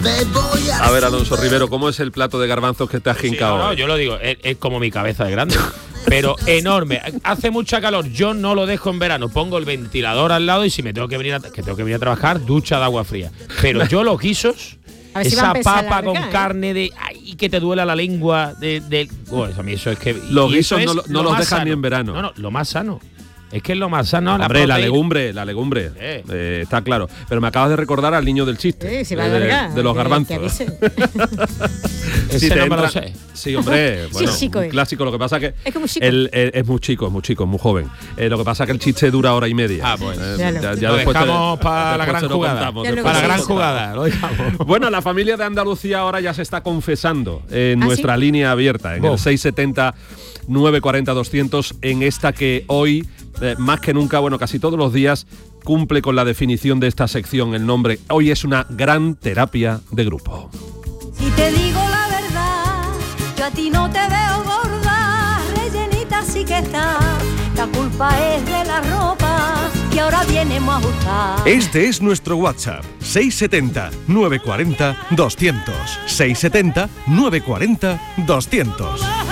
A ver, Alonso Rivero, ¿cómo es el plato de garbanzos que te has jincado? No, yo lo digo, es como mi cabeza de grande. Pero enorme. Hace mucha calor, yo no lo dejo en verano. Pongo el ventilador al lado y si me tengo que venir a trabajar, ducha de agua fría. Pero yo los guisos, esa papa con carne de ay, que te duela la lengua bueno, a mí eso es que los guisos no los dejan ni en verano. No, lo más sano. Es que es lo más sano. Hombre, la legumbre, está claro. Pero me acabas de recordar al niño del chiste. Sí, de los garbanzos. Ese no me lo sé. Sí, hombre, bueno, sí, un clásico. Lo que pasa que es como chico. Es muy chico, muy joven. Lo que pasa que el chiste dura hora y media. Ah, pues. Ya lo dejamos para la gran jugada. Para la gran jugada, lo dejamos. Bueno, la familia de Andalucía ahora ya se está confesando en nuestra línea abierta, en el 670 940 200, en esta que hoy, más que nunca, bueno, casi todos los días, cumple con la definición de esta sección. El nombre hoy es una gran terapia de grupo. Si te digo la verdad, yo a ti no te veo gorda, rellenita sí que está, la culpa es de la ropa que ahora vienemos a ajustar. Este es nuestro WhatsApp, 670 940 200, 670 940 200.